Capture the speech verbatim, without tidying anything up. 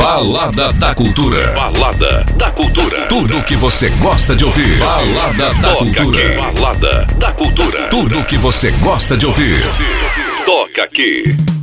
Balada da Cultura. Balada da Cultura. Tudo que você gosta de ouvir. Balada da Toca Cultura. aqui. Balada da Cultura. Tudo que você gosta de ouvir. Toca aqui.